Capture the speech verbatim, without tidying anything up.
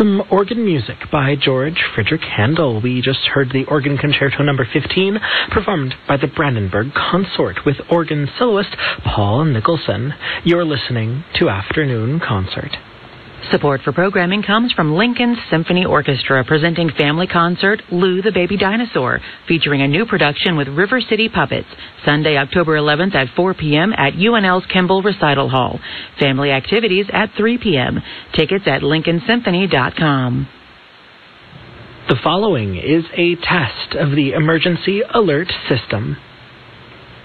Some organ music by George Frideric Handel. We just heard the Organ Concerto number fifteen, performed by the Brandenburg Consort with organ soloist Paul Nicholson. You're listening to Afternoon Concert. Support for programming comes from Lincoln Symphony Orchestra, presenting family concert Lou the Baby Dinosaur, featuring a new production with River City Puppets, Sunday, October eleventh at four p.m. at U N L's Kimball Recital Hall. Family activities at three p.m. Tickets at lincoln symphony dot com. The following is a test of the emergency alert system.